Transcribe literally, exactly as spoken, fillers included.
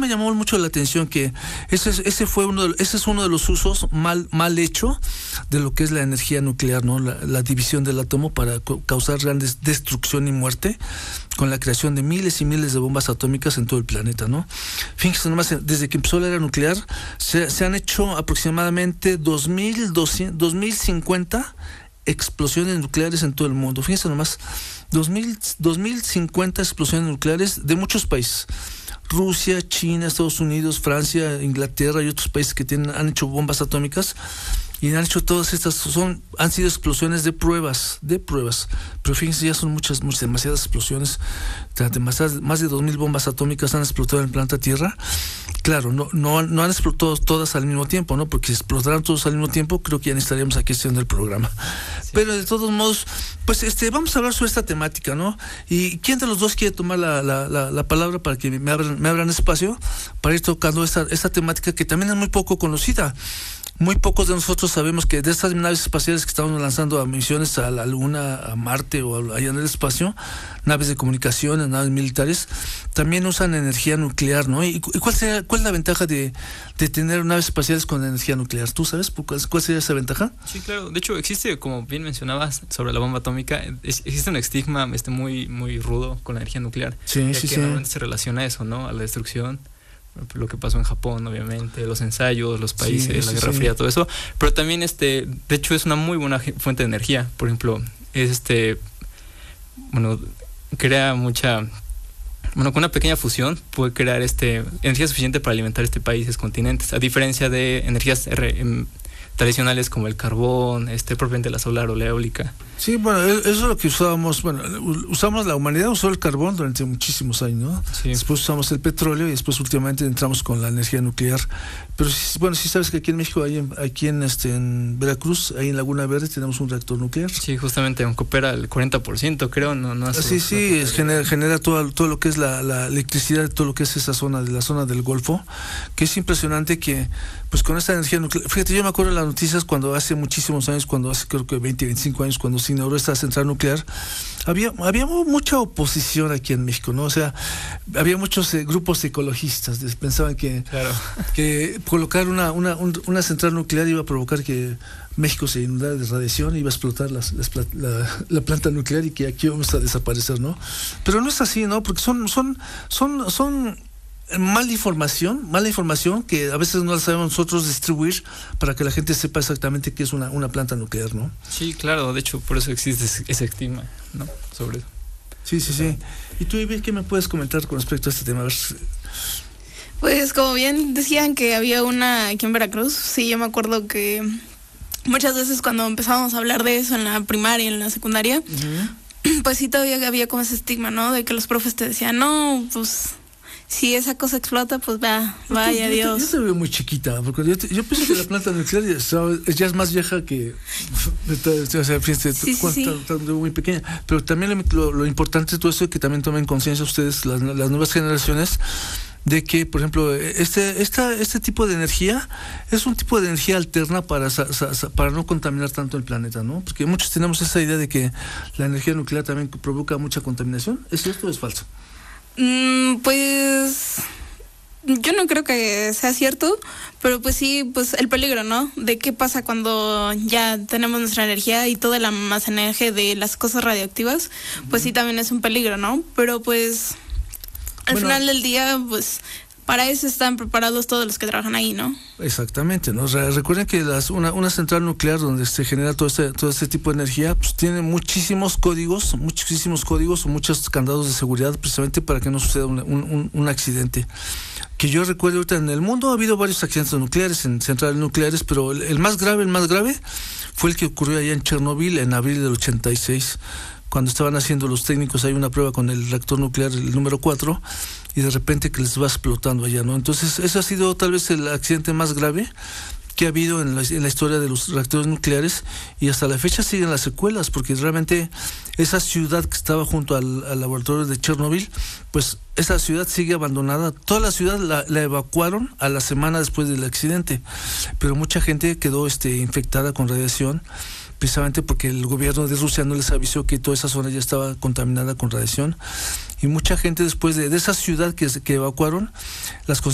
me llamó mucho la atención que ese, ese fue uno de, ese es uno de los usos mal, mal hecho de lo que es la energía nuclear, ¿no? La, la división del átomo para causar grandes destrucción y muerte, con la creación de miles y miles de bombas atómicas en todo el planeta, ¿no? Fíjense nomás, desde que empezó la era nuclear, se, se han hecho aproximadamente dos mil doscientos, dos mil cincuenta explosiones nucleares en todo el mundo. Fíjense nomás, dos mil cincuenta explosiones nucleares de muchos países. Rusia, China, Estados Unidos, Francia, Inglaterra y otros países que tienen, han hecho bombas atómicas. Y han hecho todas estas, son, han sido explosiones de pruebas, de pruebas. Pero fíjense, ya son muchas, muchas demasiadas explosiones. Demasiadas, más de dos mil bombas atómicas han explotado en el planeta Tierra. Claro, no, no, no han explotado todas al mismo tiempo, ¿no? Porque si explotaran todos al mismo tiempo, creo que ya no estaríamos aquí haciendo el programa. Sí. Pero de todos modos, pues este, vamos a hablar sobre esta temática, ¿no? Y quién de los dos quiere tomar la, la, la, la palabra para que me abran, me abran espacio para ir tocando esta, esta temática que también es muy poco conocida. Muy pocos de nosotros sabemos que de estas naves espaciales que estamos lanzando a misiones a la Luna, a Marte o allá en el espacio, naves de comunicaciones, naves militares, también usan energía nuclear, ¿no? ¿Y cuál sería, cuál es la ventaja de, de tener naves espaciales con energía nuclear? ¿Tú sabes cuál, cuál sería esa ventaja? Sí, claro. De hecho, existe, como bien mencionabas, sobre la bomba atómica, es, existe un estigma este, muy, muy rudo con la energía nuclear. Sí, ya sí, que sí. Normalmente se relaciona a eso, ¿no? A la destrucción. Lo que pasó en Japón, obviamente, los ensayos, los países, sí, la Guerra sí. Fría, todo eso. Pero también, este, de hecho, es una muy buena fuente de energía. Por ejemplo, es este, bueno, crea mucha, bueno, con una pequeña fusión puede crear este energía suficiente para alimentar este país, estos continentes, a diferencia de energías R, tradicionales como el carbón, este propiamente la solar o la eólica. Sí, bueno, eso es lo que usábamos, bueno, usamos, la humanidad usó el carbón durante muchísimos años, ¿no? Sí. Después usamos el petróleo y después últimamente entramos con la energía nuclear. Pero bueno, sí sabes que aquí en México, ahí en, aquí en este en Veracruz, ahí en Laguna Verde tenemos un reactor nuclear. Sí, justamente, aunque opera el cuarenta por ciento, creo, no, no hace. Sí, sí, es, genera, genera todo, todo lo que es la, la electricidad de todo lo que es esa zona, de la zona del Golfo, que es impresionante que, pues con esta energía nuclear, fíjate, yo me acuerdo de las noticias cuando hace muchísimos años, cuando hace creo que veinte, veinticinco años, cuando se inauguró esta central nuclear, había, había mucha oposición aquí en México, ¿no? O sea, había muchos eh, grupos ecologistas, pensaban que, claro. que colocar una, una, un, una central nuclear iba a provocar que México se inundara de radiación, iba a explotar las, las, la, la planta nuclear y que aquí vamos a desaparecer, ¿no? Pero no es así, ¿no? Porque son, son, son, son mala información, mala información que a veces no la sabemos nosotros distribuir para que la gente sepa exactamente qué es una, una planta nuclear, ¿no? Sí, claro, de hecho por eso existe ese estigma, ¿no? Sobre eso. Sí, sí, sí. ¿Y tú, Ivy, qué me puedes comentar con respecto a este tema? A ver. Pues como bien decían que había una aquí en Veracruz, sí, yo me acuerdo que muchas veces cuando empezábamos a hablar de eso en la primaria, en la secundaria, uh-huh. pues sí todavía había como ese estigma, ¿no? De que los profes te decían, no, pues si esa cosa explota, pues va, vaya yo, Dios. Yo te veo muy chiquita, porque yo, te, yo pienso que la planta nuclear ya, ya es más vieja que, o sea, fíjense, sí, sí, sí. Está, está muy pequeña. Pero también lo, lo importante de todo eso es que también tomen conciencia ustedes, las, las nuevas generaciones, de que, por ejemplo, este, esta, este tipo de energía es un tipo de energía alterna para, para no contaminar tanto el planeta, ¿no? Porque muchos tenemos esa idea de que la energía nuclear también provoca mucha contaminación. ¿Es cierto o es falso? Mm, pues yo no creo que sea cierto, pero pues sí, pues el peligro, ¿no? De qué pasa cuando ya tenemos nuestra energía y todo el almacenaje de las cosas radioactivas, pues sí también es un peligro, ¿no? Pero pues al bueno, final del día, pues para eso están preparados todos los que trabajan ahí, ¿no? Exactamente, ¿no? O sea, recuerden que las, una, una central nuclear donde se genera todo este, todo este tipo de energía, pues tiene muchísimos códigos, muchísimos códigos o muchos candados de seguridad precisamente para que no suceda un, un, un accidente. Que yo recuerdo ahorita en el mundo ha habido varios accidentes nucleares en centrales nucleares, pero el, el más grave, el más grave fue el que ocurrió allá en Chernobyl en abril del ochenta y seis. Cuando estaban haciendo los técnicos hay una prueba con el reactor nuclear, el número cuatro, y de repente que les va explotando allá, ¿no? Entonces, ese ha sido tal vez el accidente más grave que ha habido en la, en la historia de los reactores nucleares, y hasta la fecha siguen las secuelas, porque realmente esa ciudad que estaba junto al, al laboratorio de Chernobyl, pues esa ciudad sigue abandonada. Toda la ciudad la, la evacuaron a la semana después del accidente, pero mucha gente quedó este, infectada con radiación, precisamente porque el gobierno de Rusia no les avisó que toda esa zona ya estaba contaminada con radiación, y mucha gente después de, de esa ciudad que, que evacuaron, las